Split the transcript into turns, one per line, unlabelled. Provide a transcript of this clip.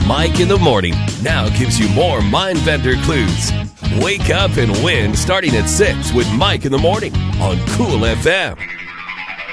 Mike in the Morning now gives you more Mindbender clues. Wake up and win starting at 6 with Mike in the Morning on Cool FM.